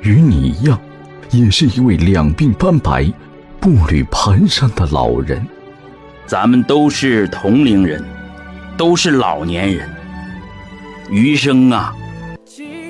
与你一样，也是一位两鬓斑白、步履蹒跚的老人。 咱们都是同龄人，都是老年人，余生啊，